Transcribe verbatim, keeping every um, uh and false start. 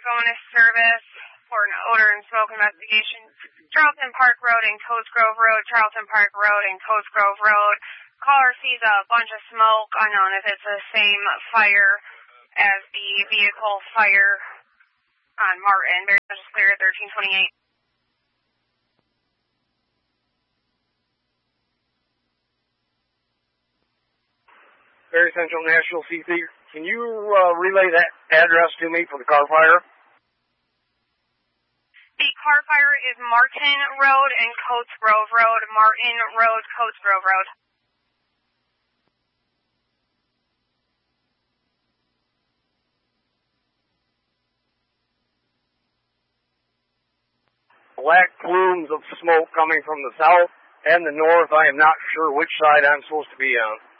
going to service for an odor and smoke investigation. Charlton Park Road and Coates Grove Road, Charlton Park Road and Coates Grove Road. Caller sees a bunch of smoke, unknown if it's the same fire as the vehicle fire on Martin. Very much clear at thirteen twenty-eight. Very Central National C P. Can you uh, relay that address to me for the car fire? The car fire is Martin Road and Coates Grove Road. Martin Road, Coates Grove Road. Black plumes of smoke coming from the south and the north. I am not sure which side I'm supposed to be on.